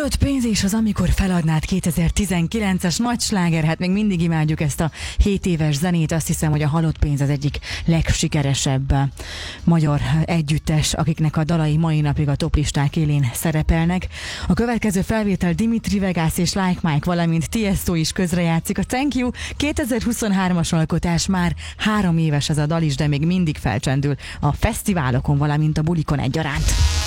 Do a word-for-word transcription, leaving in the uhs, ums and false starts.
Halott pénz és az Amikor feladnád kétezer-tizenkilences nagy sláger, hát még mindig imádjuk ezt a hét éves zenét, azt hiszem, hogy a Halott pénz az egyik legsikeresebb magyar együttes, akiknek a dalai mai napig a toplisták élén szerepelnek. A következő felvétel Dimitri Vegas és Like Mike, valamint Tiesto is közrejátszik. A Thank You kétezer-huszonhármas alkotás, már három éves ez a dal is, de még mindig felcsendül a fesztiválokon, valamint a bulikon egyaránt.